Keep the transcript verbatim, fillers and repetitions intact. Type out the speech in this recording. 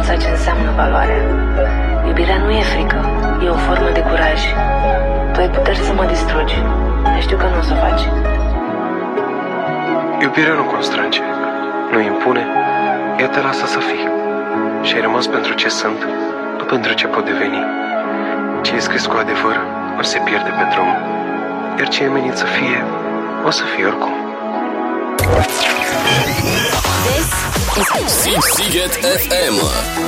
învățat ce înseamnă valoarea. Iubirea nu e frică, e o formă de curaj. Tu ai puteri să mă distrugi, dar știu că nu o să faci. Iubirea nu constrânge, nu impune, ea te lasă să fii. Și ai rămas pentru ce sunt, nu pentru ce pot deveni. Ce e scris cu adevăr, o să se pierde pe drum. Iar ce e menit să fie, o să fie oricum. This is Siget F M.